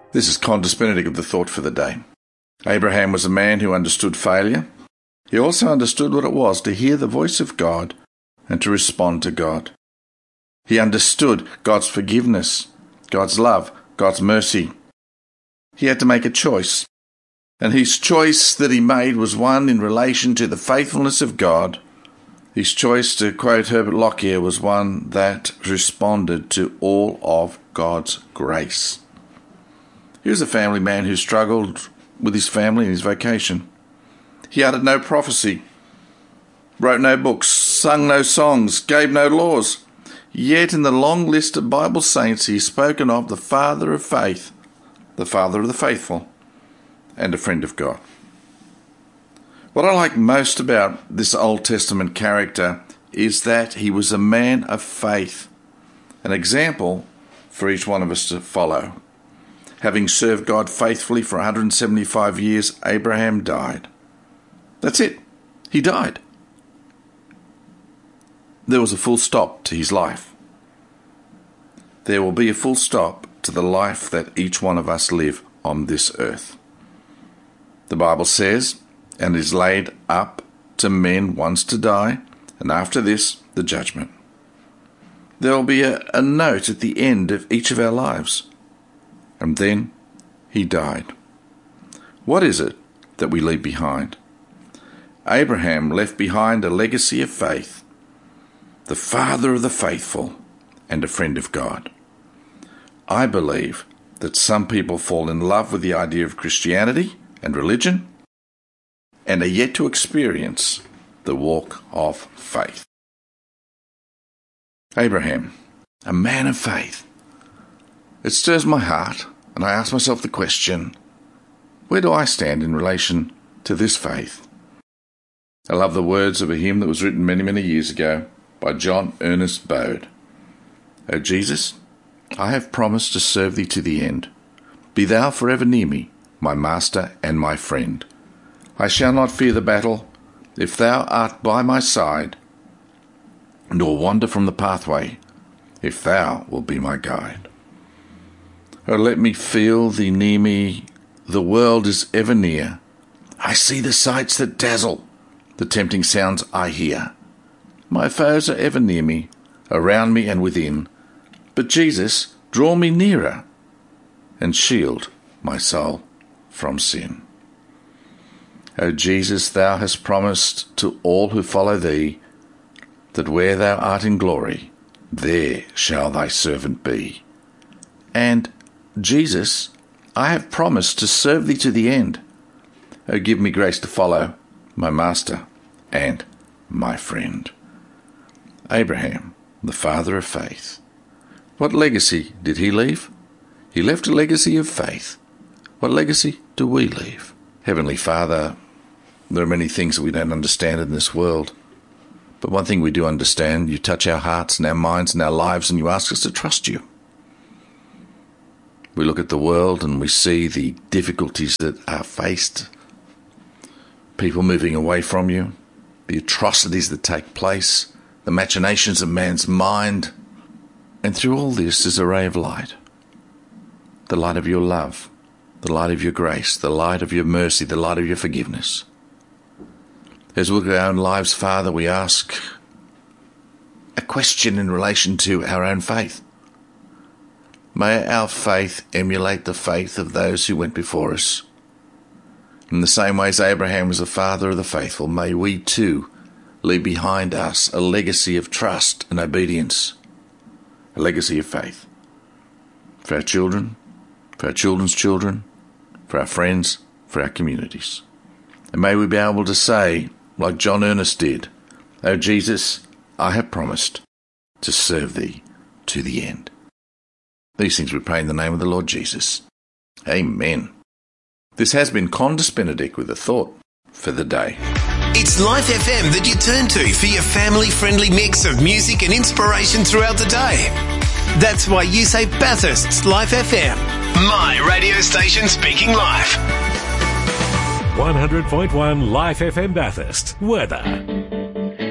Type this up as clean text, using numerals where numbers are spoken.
This is Qantas Benedict of the Thought for the Day. Abraham was a man who understood failure. He also understood what it was to hear the voice of God and to respond to God. He understood God's forgiveness, God's love, God's mercy. He had to make a choice, and his choice that he made was one in relation to the faithfulness of God. His choice, to quote Herbert Lockyer, was one that responded to all of God's grace. He was a family man who struggled with his family and his vocation. He uttered no prophecy, wrote no books, sung no songs, gave no laws. Yet in the long list of Bible saints he is spoken of the father of faith, the father of the faithful, and a friend of God. What I like most about this Old Testament character is that he was a man of faith, an example for each one of us to follow. Having served God faithfully for 175 years, Abraham died. That's it. He died. There was a full stop to his life. There will be a full stop to the life that each one of us live on this earth. The Bible says, and it is laid up to men once to die, and after this, the judgment. There will be a note at the end of each of our lives. And then he died. What is it that we leave behind? Abraham left behind a legacy of faith, the father of the faithful and a friend of God. I believe that some people fall in love with the idea of Christianity and religion and are yet to experience the walk of faith. Abraham, a man of faith. It stirs my heart, and I ask myself the question, where do I stand in relation to this faith? I love the words of a hymn that was written many, many years ago by John Ernest Bode. O Jesus, I have promised to serve thee to the end. Be thou forever near me, my master and my friend. I shall not fear the battle, if thou art by my side, nor wander from the pathway, if thou wilt be my guide. Oh, let me feel thee near me, the world is ever near. I see the sights that dazzle, the tempting sounds I hear. My foes are ever near me, around me and within. But Jesus, draw me nearer, and shield my soul from sin. O Jesus, thou hast promised to all who follow thee, that where thou art in glory, there shall thy servant be. And Jesus, I have promised to serve thee to the end. O give me grace to follow my master and my friend. Abraham, the father of faith. What legacy did he leave? He left a legacy of faith. What legacy do we leave? Heavenly Father, there are many things that we don't understand in this world. But one thing we do understand, you touch our hearts and our minds and our lives, and you ask us to trust you. We look at the world and we see the difficulties that are faced, people moving away from you, the atrocities that take place, the machinations of man's mind. And through all this is a ray of light, the light of your love, the light of your grace, the light of your mercy, the light of your forgiveness. As we look at our own lives, Father, we ask a question in relation to our own faith. May our faith emulate the faith of those who went before us. In the same way as Abraham was the father of the faithful, may we too leave behind us a legacy of trust and obedience, a legacy of faith for our children, for our children's children, for our friends, for our communities. And may we be able to say, like John Ernest did, O Jesus, I have promised to serve thee to the end. These things we pray in the name of the Lord Jesus. Amen. This has been Qantas Benedict with a thought for the day. It's Life FM that you turn to for your family-friendly mix of music and inspiration throughout the day. That's why you say Bathurst's Life FM. My radio station speaking life. 100.1 Life FM Bathurst. Weather.